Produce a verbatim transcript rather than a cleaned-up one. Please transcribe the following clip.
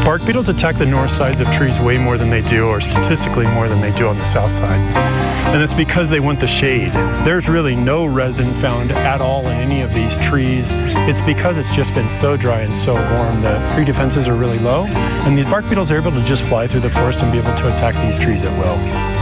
Bark beetles attack the north sides of trees way more than they do, or statistically more than they do on the south side. And it's because they want the shade. There's really no resin found at all in any of these trees. It's because it's just been so dry and so warm that tree defenses are really low. And these bark beetles are able to just fly through the forest and be able to attack these trees at will.